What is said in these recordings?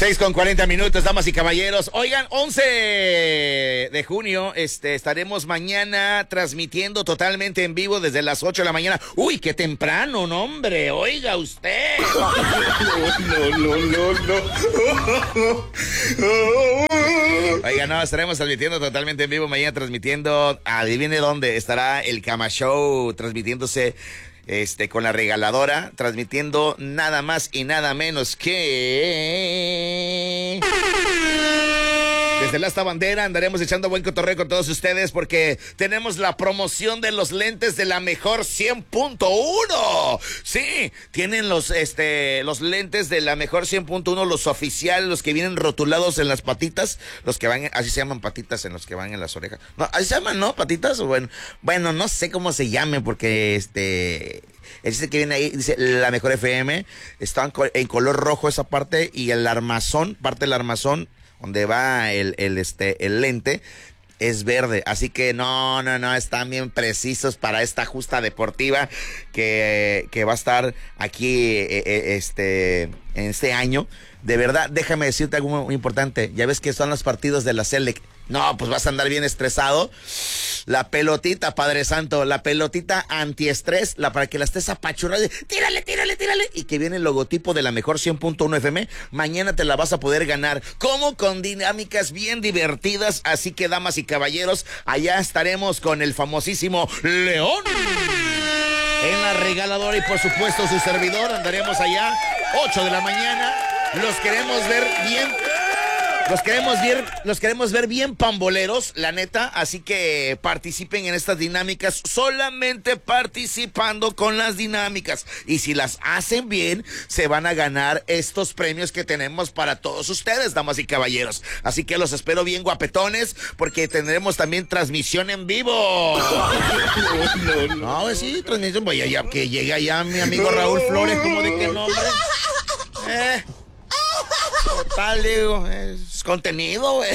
6:40, damas y caballeros. Oigan, 11 de junio, estaremos mañana transmitiendo totalmente en vivo desde las 8 de la mañana. Uy, qué temprano, no, hombre, oiga usted. No. Oiga, no, estaremos transmitiendo totalmente en vivo mañana, transmitiendo, adivine dónde, estará el Cama Show transmitiéndose con la regaladora, transmitiendo nada más y nada menos que desde la Asta Bandera. Andaremos echando buen cotorreo con todos ustedes porque tenemos la promoción de los lentes de la mejor 100.1. Sí, tienen los lentes de la mejor 100.1, los oficiales, los que vienen rotulados en las patitas, los que van, así se llaman patitas, en los que van en las orejas. No, así se llaman, ¿no? Patitas, o bueno, no sé cómo se llamen porque dice que viene ahí, dice la mejor FM, está en color rojo esa parte, y el armazón, parte del armazón donde va el lente, es verde. Así que no, están bien precisos para esta justa deportiva que va a estar aquí en este año. De verdad, déjame decirte algo muy importante. Ya ves que son los partidos de la Selec. No, pues vas a andar bien estresado. La pelotita, Padre Santo, la pelotita antiestrés, para que la estés apachurrando. Tírale. Y que viene el logotipo de la mejor 100.1 FM. Mañana te la vas a poder ganar. Como con dinámicas bien divertidas. Así que, damas y caballeros, allá estaremos con el famosísimo León en la regaladora, y por supuesto su servidor. Andaremos allá 8 de la mañana. Los queremos ver bien. Los queremos ver bien pamboleros, la neta, así que participen en estas dinámicas, solamente participando con las dinámicas, y si las hacen bien, se van a ganar estos premios que tenemos para todos ustedes, damas y caballeros. Así que los espero bien guapetones, porque tendremos también transmisión en vivo. No, sí, transmisión, voy allá, que llega ya mi amigo Raúl Flores, como de qué nombre. Total, digo, es contenido, güey.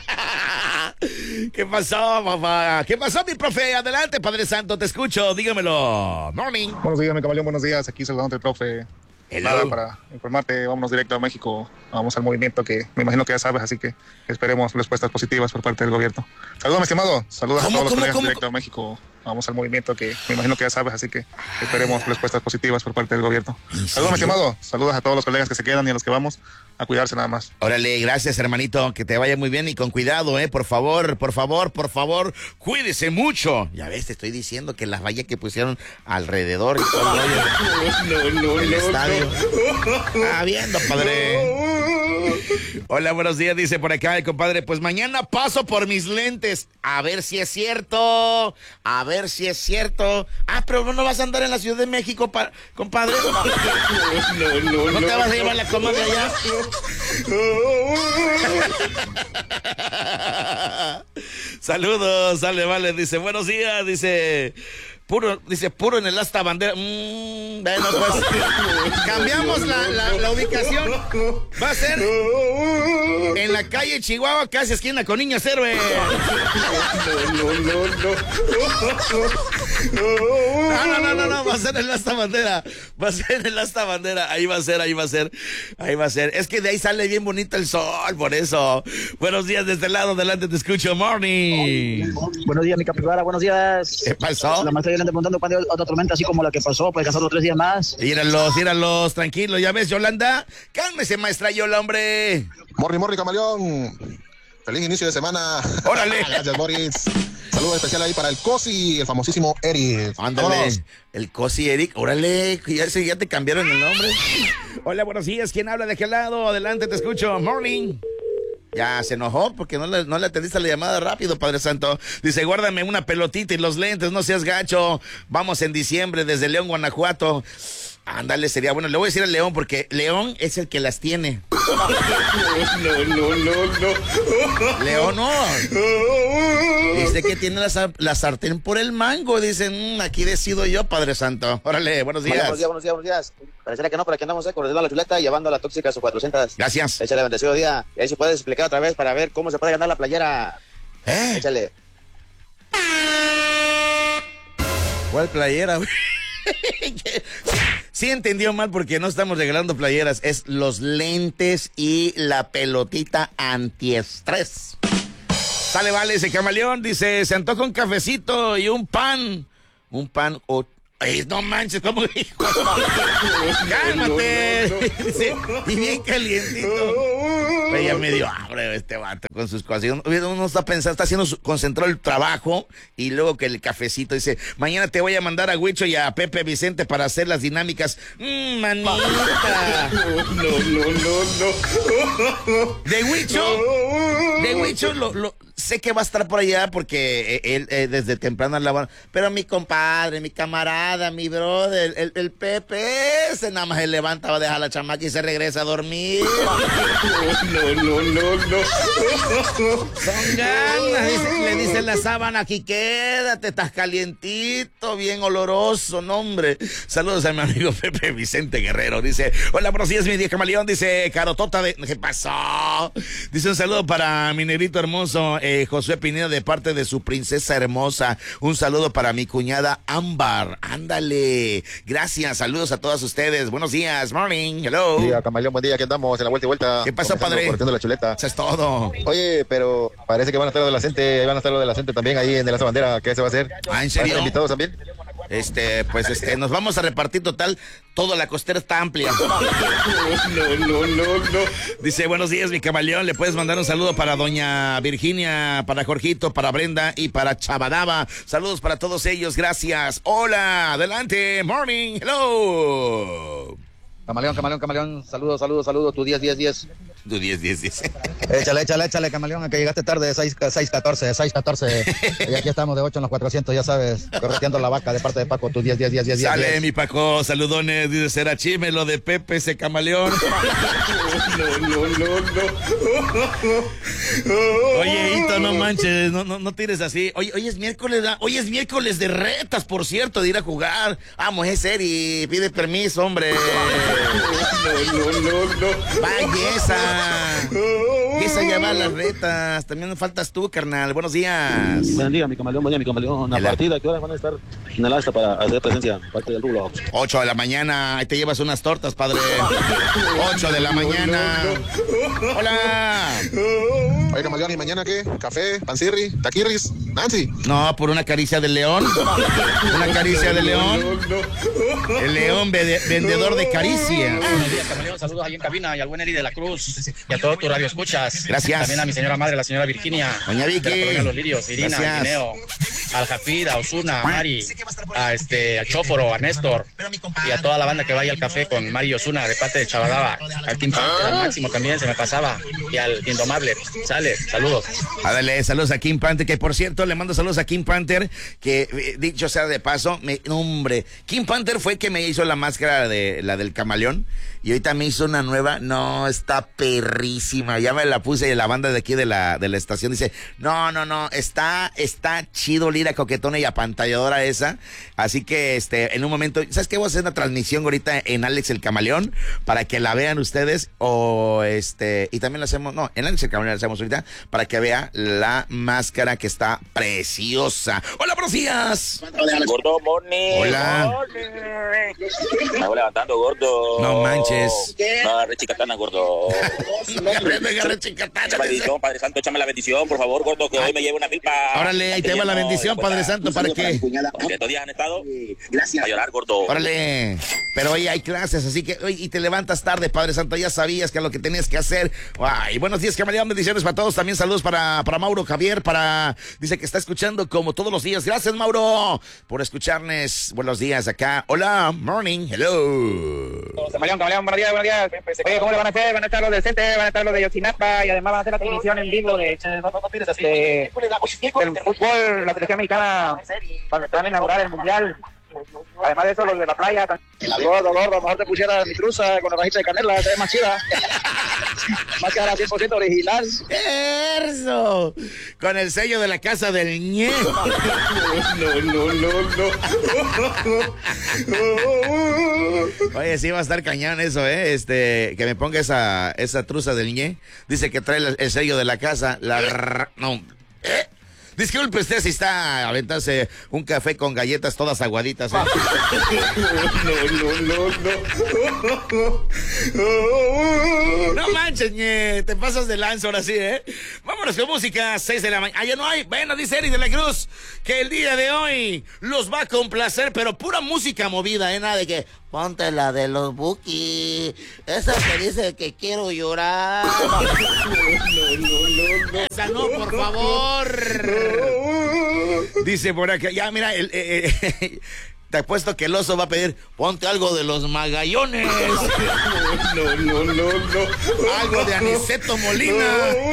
¿Qué pasó, papá? ¿Qué pasó, mi profe? Adelante, Padre Santo, te escucho, dígamelo. Morning. Buenos días, mi camaleón, buenos días. Aquí saludándote, profe. Hello. Nada, para informarte, vámonos directo a México. Vamos al movimiento que me imagino que ya sabes, así que esperemos respuestas positivas por parte del gobierno. Saludos, mi estimado. Saludos a todos los colegas directo a México. Vamos al movimiento que me imagino que ya sabes, así que esperemos respuestas positivas por parte del gobierno. Saludos, mi estimado. Saludos a todos los colegas que se quedan y a los que vamos. A cuidarse nada más. Órale, gracias, hermanito, que te vaya muy bien y con cuidado, por favor, cuídese mucho. Ya ves, te estoy diciendo que las vallas que pusieron alrededor y todo el estadio. Ah, viendo, padre. Hola, buenos días, dice por acá el compadre. Pues mañana paso por mis lentes, a ver si es cierto. Ah, pero no vas a andar en la Ciudad de México, compadre. No te vas a llevar la coma de allá. Saludos, sale, vale, dice, buenos días, dice puro en el Asta Bandera. Bueno, pues cambiamos la ubicación. Va a ser en la calle Chihuahua, casi esquina con Niños Héroes. No, va a ser en el Asta Bandera. Ahí va a ser. Es que de ahí sale bien bonito el sol, por eso. Buenos días de este lado, adelante, te escucho, morning. Buenos días, mi capibara, buenos días. ¿Qué pasó? La maestra Yolanda preguntando cuándo hay otra tormenta así como la que pasó, puede casar 3 días más. Íralos, tranquilos, ya ves, Yolanda. Cálmese, maestra Yola, hombre. Morri, camaleón. Feliz inicio de semana. Órale. Gracias, Boris. Saludo especial ahí para el Cosi, el famosísimo Eric. Ándale, Vámonos. el Cosi Eric. Órale, ya te cambiaron el nombre. Hola, buenos días. ¿Quién habla de qué lado? Adelante, te escucho. Morning. Ya se enojó porque no le atendiste la llamada rápido, Padre Santo. Dice, guárdame una pelotita y los lentes, no seas gacho. Vamos en diciembre desde León, Guanajuato. Ándale, sería bueno. Le voy a decir a León porque León es el que las tiene. León no. Dice que tiene la sartén por el mango. Dicen, aquí decido yo, Padre Santo. Órale, buenos días. Buenos días. Pareciera que no, pero aquí andamos corriendo la chuleta y llevando a la tóxica a sus 400. Gracias. Échale, bendecido día. Y ahí si puedes explicar otra vez para ver cómo se puede ganar la playera. Échale. ¿Cuál playera, güey? Sí entendió mal porque no estamos regalando playeras, es los lentes y la pelotita antiestrés. Sale, vale, ese camaleón, dice, se antoja un cafecito y un pan. Un pan o... Ay, no manches, ¿cómo dijo? ¡Cálmate! Dice, y bien calientito. Oye, ya me dio hambre este vato con sus cosas. Uno está pensando, está haciendo concentrado el trabajo y luego que el cafecito dice, mañana te voy a mandar a Huicho y a Pepe Vicente para hacer las dinámicas. Manita. No. De Huicho sé que va a estar por allá porque él desde temprano hablaba, pero mi compadre, mi camarada, mi brother, el Pepe, ese nada más se levanta, va a dejar a la chamaca y se regresa a dormir. No. Son ganas, le dice la sábana, aquí quédate, estás calientito, bien oloroso, no hombre. Saludos a mi amigo Pepe Vicente Guerrero, dice, hola, buenos días, mi día camaleón, dice, Carotota de... ¿Qué pasó? Dice un saludo para mi negrito hermoso, Josué Pineda, de parte de su princesa hermosa. Un saludo para mi cuñada Ámbar. Ándale. Gracias. Saludos a todos ustedes. Buenos días. Morning. Hello. Buen día, camaleón. Buen día. Aquí andamos en la vuelta y vuelta. ¿Qué pasó, padre? Cortando la chuleta. Eso es todo. Oye, pero parece que van a estar lo de la gente. Van a estar lo de la gente también ahí en el Asa Bandera. ¿Qué se va a hacer? ¿En serio? ¿Van invitados también? Nos vamos a repartir total. Toda la costera está amplia. No. Dice, buenos días, mi camaleón. Le puedes mandar un saludo para doña Virginia, para Jorgito, para Brenda y para Chabadaba. Saludos para todos ellos. Gracias. Hola. Adelante. Morning. Hello. Camaleón. Saludos. Tu 10. Tu 10. Échale, camaleón, que llegaste tarde, 6:14. Y aquí estamos de 8 en los 400, ya sabes, correteando la vaca de parte de Paco, tu 10. Sale, mi Paco, saludones, dice Serachime, lo de Pepe, ese camaleón. No. Oye, Hito, no manches, no tires así. Hoy es miércoles, hoy es miércoles de retas, por cierto, de ir a jugar. Vamos, es Eri, pide permiso, hombre. No. Vaya esa ya va a las retas. También nos faltas tú, carnal. Buenos días. Buen día, mi camaleón. La partida, ¿qué hora van a estar en el asta para hacer presencia? Parte del Rulo. 8 de la mañana. Ahí te llevas unas tortas, padre. 8 de la mañana. Hola. Oye, camaleón, ¿y mañana qué? ¿Café? ¿Pancirri? ¿Taquirris? ¿Nancy? No, por una caricia del león. Una caricia del león. El león vendedor de caricia. Buenos días, camaleón. Saludos ahí en cabina y al buen Eri de la Cruz. Y a todo tu radio escuchas. Gracias. También a mi señora madre, la señora Virginia. Doña Vicky. De la colonia Los Lirios, Irina, Guineo, al Jafid, a Osuna, a Mari, a Chóforo, a Néstor. Y a toda la banda que vaya al café con Mari y Osuna de parte de Chabadaba. Al Team Panther, al Máximo también se me pasaba. Y al Indomable. Sale, saludos. Dale, saludos a Kim Panther, que por cierto le mando saludos a Kim Panther, que dicho sea de paso, hombre, Kim Panther fue que me hizo la máscara de la del camaleón. Y ahorita me hizo una nueva. No, está perrísima. Ya me la puse y la banda de aquí de la estación dice, no, está chido, lira, coquetona y apantalladora esa. Así que en un momento, ¿sabes qué? Voy a hacer una transmisión ahorita en Alex el Camaleón para que la vean ustedes. Y también la hacemos, en Alex el Camaleón la hacemos ahorita para que vea la máscara que está preciosa. Hola, buenos días. Gordo, morning. Hola. Me voy levantando, gordo. No manches. No agarré chicatana, gordo. No agarré chicatana. Échame la bendición, Padre Santo, échame la bendición, por favor, gordo, que hoy me lleve una milpa. Órale, ahí te va la bendición, Padre Santo, ¿para qué? Porque estos días han estado a llorar, gordo. Órale, pero hoy hay clases, así que hoy y te levantas tarde, Padre Santo, ya sabías que lo que tenías que hacer. Ay, buenos días, camaleón, bendiciones para todos, también saludos para Mauro Javier, dice que está escuchando como todos los días. Gracias, Mauro, por escucharnos. Buenos días acá. Hola, morning, hello. Camaleón, buenos días. Oye, ¿cómo le van a hacer? Van a estar los de Cente, van a estar los de Yotinapa y además van a hacer la transmisión en vivo del fútbol, la selección mexicana, cuando están a inaugurar el mundial. Además de eso, los de la playa. Gordo, mejor te pusiera mi truza con la rajita de canela, se ve más chida. Más que ahora 100% original. ¡Eso! Con el sello de la casa del ñe. Oye, sí va a estar cañón eso, que me ponga esa truza del ñe. Dice que trae el sello de la casa. Disculpe usted si está aventándose un café con galletas todas aguaditas. No manches, te pasas de lanza ahora sí, ¿eh? Vámonos con música, 6 de la mañana. Ah, ya no hay. Bueno, dice Eric de la Cruz que el día de hoy los va a complacer, pero pura música movida, ¿eh? Nada de que ponte la de los Buki. Esa que dice que quiero llorar. No. Esa no, por favor. Dice por acá, ya mira, te apuesto que el oso va a pedir, ponte algo de los Magallones. No. Algo de Aniceto Molina.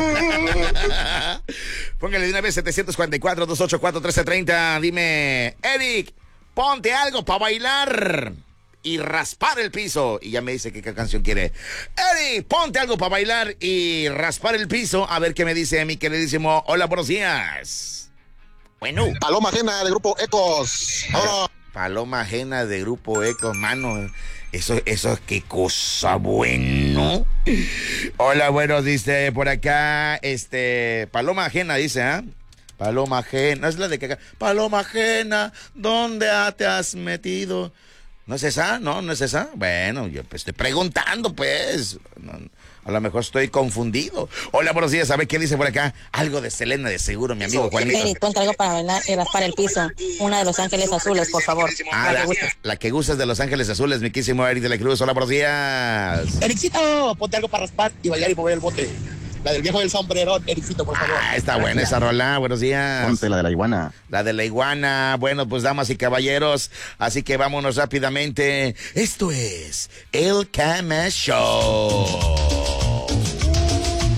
Póngale de una vez 744-284-1330. Dime, Eric, ponte algo para bailar y raspar el piso. Y ya me dice qué canción quiere. Eric, ponte algo para bailar y raspar el piso. A ver qué me dice mi queridísimo. Hola, buenos días. Bueno. Paloma Ajena de Grupo Ecos. Ahora. Paloma Ajena de Grupo Ecos, mano. Eso, qué cosa bueno. Hola, bueno, dice por acá, Paloma Ajena, dice, ¿ah? Paloma Ajena, es la de que Paloma Ajena, ¿dónde te has metido? ¿No es esa? ¿No es esa? Bueno, yo pues estoy preguntando, pues. A lo mejor estoy confundido. Hola, buenos días. A ver qué dice por acá. Algo de Selena, de seguro, mi amigo Juanito. Eric, ponte algo para bailar y raspar el piso. Una de Los Ángeles Azules, por favor. La que gustas de Los Ángeles Azules, mi quísimo Eric de la Cruz. Hola, buenos días. Ericito, ponte algo para raspar y bailar y mover el bote. La del viejo del sombrerón, Ericito, por favor. Está buena esa rola. Buenos días. Ponte la de la iguana. La de la iguana. Bueno, pues damas y caballeros, así que vámonos rápidamente. Esto es El Cama Show.